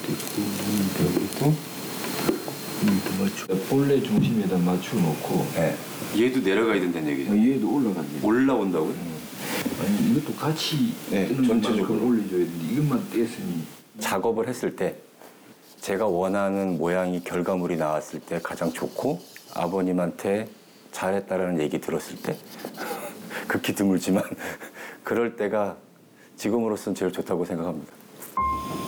여기도 맞추. 본래 중심에다 맞춰놓고. 네. 얘도 내려가야 된다는 얘기죠. 얘도 올라간대. 올라온다고요? 아니 이것도 같이 네, 뜨는 전체적으로 올려줘야 되는데 이것만 뗐으니. 작업을 했을 때 제가 원하는 모양이 결과물이 나왔을 때 가장 좋고 아버님한테 잘했다라는 얘기 들었을 때 극히 드물지만 그럴 때가 지금으로서는 제일 좋다고 생각합니다.